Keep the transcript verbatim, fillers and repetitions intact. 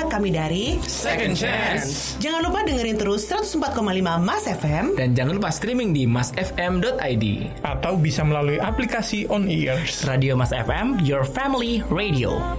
kami dari Second Chance. Jangan lupa dengerin terus seratus empat koma lima Mas F M. Dan jangan lupa streaming di mas f m dot i d atau bisa melalui aplikasi On Ears. Radio Mas F M, your family radio.